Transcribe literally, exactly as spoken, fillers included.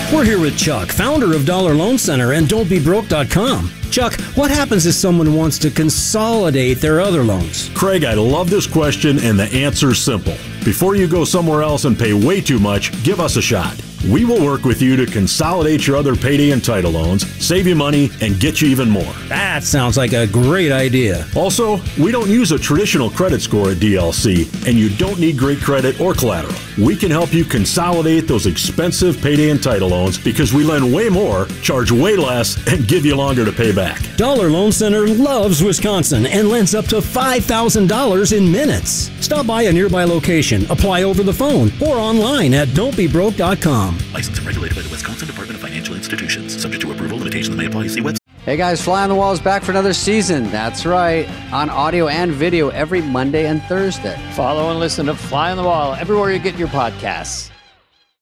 We're here with Chuck, founder of Dollar Loan Center and don't be broke dot com. Chuck, what happens if someone wants to consolidate their other loans? Craig, I love this question, and the answer's simple. Before you go somewhere else and pay way too much, give us a shot. We will work with you to consolidate your other payday and title loans, save you money, and get you even more. That sounds like a great idea. Also, we don't use a traditional credit score at D L C, and you don't need great credit or collateral. We can help you consolidate those expensive payday and title loans because we lend way more, charge way less, and give you longer to pay back. Dollar Loan Center loves Wisconsin and lends up to five thousand dollars in minutes. Stop by a nearby location, apply over the phone, or online at don't be broke dot com. Licensed and regulated by the Wisconsin Department of Financial Institutions. Subject to approval, limitations may apply. See website. Hey guys, Fly on the Wall is back for another season. That's right, on audio and video every Monday and Thursday. Follow and listen to Fly on the Wall everywhere you get your podcasts.